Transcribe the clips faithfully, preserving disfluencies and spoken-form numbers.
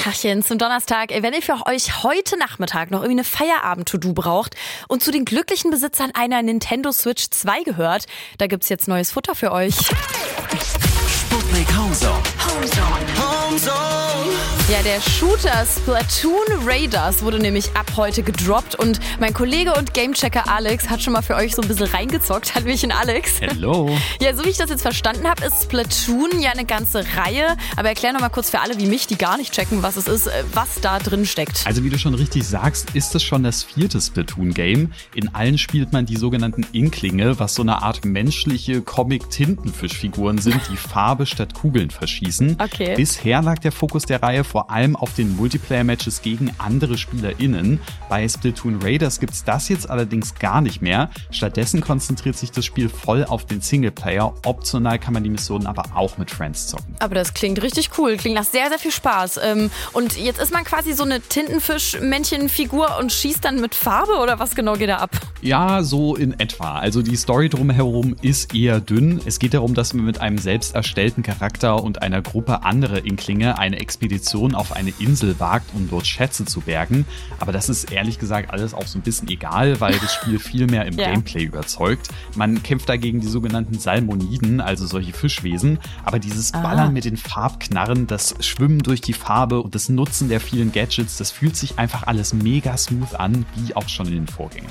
Tachchen zum Donnerstag. Wenn ihr für euch heute Nachmittag noch irgendwie eine Feierabend-To-Do braucht und zu den glücklichen Besitzern einer Nintendo Switch zwei gehört, da gibt's jetzt neues Futter für euch. Sputnik Homezone. Homezone. Ja, der Shooter Splatoon Raiders wurde nämlich ab heute gedroppt und mein Kollege und Gamechecker Alex hat schon mal für euch so ein bisschen reingezockt. Hallöchen Alex. Hello. Ja, so wie ich das jetzt verstanden habe, ist Splatoon ja eine ganze Reihe. Aber erklär noch mal kurz für alle wie mich, die gar nicht checken, was es ist, was da drin steckt. Also wie du schon richtig sagst, ist es schon das vierte Splatoon-Game. In allen spielt man die sogenannten Inklinge, was so eine Art menschliche Comic-Tintenfischfiguren sind, die Farbe statt Kugeln verschießen. Okay. Bisher lag der Fokus der Reihe vor allem auf den Multiplayer-Matches gegen andere SpielerInnen. Bei Splatoon Raiders gibt's das jetzt allerdings gar nicht mehr. Stattdessen konzentriert sich das Spiel voll auf den Singleplayer. Optional kann man die Missionen aber auch mit Friends zocken. Aber das klingt richtig cool, klingt nach sehr, sehr viel Spaß. Und jetzt ist man quasi so eine Tintenfisch-Männchen-Figur und schießt dann mit Farbe oder was genau geht da ab? Ja, so in etwa. Also die Story drumherum ist eher dünn. Es geht darum, dass man mit einem selbst erstellten Charakter und einer Gruppe anderer Inklinge eine Expedition auf eine Insel wagt, um dort Schätze zu bergen. Aber das ist ehrlich gesagt alles auch so ein bisschen egal, weil das Spiel viel mehr im ja. Gameplay überzeugt. Man kämpft dagegen die sogenannten Salmoniden, also solche Fischwesen. Aber dieses ah. Ballern mit den Farbknarren, das Schwimmen durch die Farbe und das Nutzen der vielen Gadgets, das fühlt sich einfach alles mega smooth an, wie auch schon in den Vorgängern.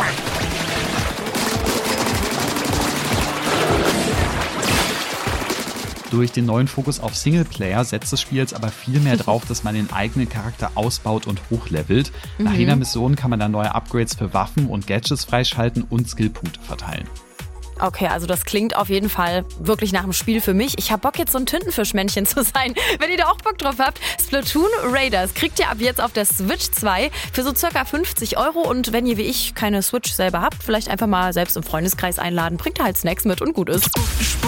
Durch den neuen Fokus auf Singleplayer setzt das Spiel jetzt aber viel mehr drauf, dass man den eigenen Charakter ausbaut und hochlevelt. Mhm. Nach jeder Mission kann man dann neue Upgrades für Waffen und Gadgets freischalten und Skillpunkte verteilen. Okay, also das klingt auf jeden Fall wirklich nach einem Spiel für mich. Ich hab Bock, jetzt so ein Tintenfischmännchen zu sein. Wenn ihr da auch Bock drauf habt, Splatoon Raiders kriegt ihr ab jetzt auf der Switch zwei für so circa fünfzig Euro. Und wenn ihr wie ich keine Switch selber habt, vielleicht einfach mal selbst im Freundeskreis einladen. Bringt da halt Snacks mit und gut ist.